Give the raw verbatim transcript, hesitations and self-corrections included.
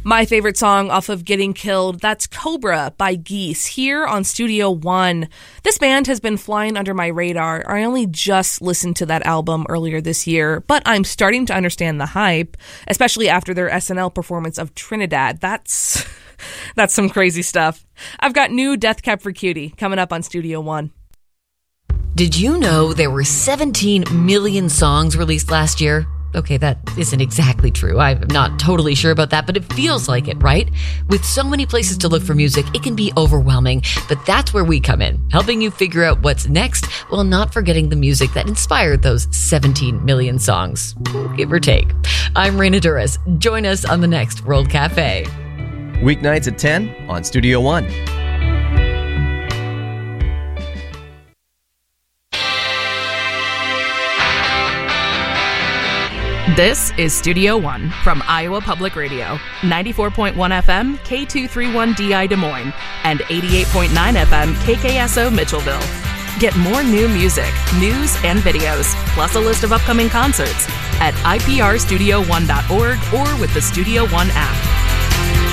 My favorite song off of Getting Killed, that's Cobra by Geese, here on Studio One. This band has been flying under my radar. I only just listened to that album earlier this year, but I'm starting to understand the hype, especially after their S N L performance of Trinidad. That's, that's some crazy stuff. I've got new Death Cab for Cutie coming up on Studio One. Did you know there were seventeen million songs released last year? Okay, that isn't exactly true. I'm not totally sure about that, but it feels like it, right? With so many places to look for music, it can be overwhelming, but that's where we come in, helping you figure out what's next while not forgetting the music that inspired those seventeen million songs, give or take. I'm Raina Douris. Join us on the next World Cafe. Weeknights at ten on Studio One. This is Studio One from Iowa Public Radio, ninety-four point one F M, K two thirty-one D I Des Moines, and eighty-eight point nine F M, K K S O Mitchellville. Get more new music, news, and videos, plus a list of upcoming concerts at I P R studio one dot org or with the Studio One app.